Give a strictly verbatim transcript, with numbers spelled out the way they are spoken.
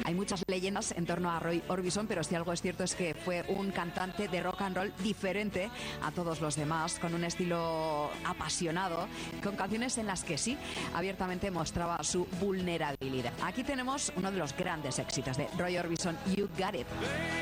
Hay muchas leyendas en torno a Roy Orbison, pero si algo es cierto es que fue un cantante de rock and roll diferente a todos los demás, con un estilo apasionado, con canciones en las que sí, abiertamente mostraba su vulnerabilidad. Aquí tenemos uno de los grandes éxitos de Roy Orbison, You Got It.